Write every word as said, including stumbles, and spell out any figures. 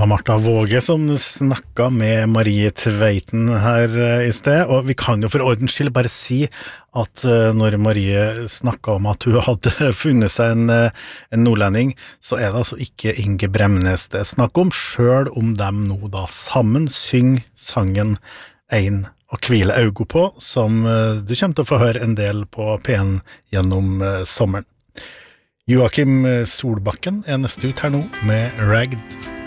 var Martha Våge som snakket med Marie Tveiten her i sted, og vi kan jo for ordens skyld bare si at når Marie snakket om at hun hadde funnet seg en, en nordlending, så er det altså ikke Inge Bremnes det snakk om, selv om de nå da sammen synger sangen «Ein og hvile augo på», som du kommer til å få høre en del på P en gjennom sommeren. Joakim Solbakken er neste ut her nå med Ragged.